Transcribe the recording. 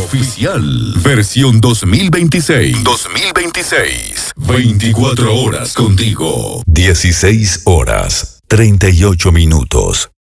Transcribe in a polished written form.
oficial. Versión 2026. 2026. 24 horas contigo. 16 horas, 38 minutos.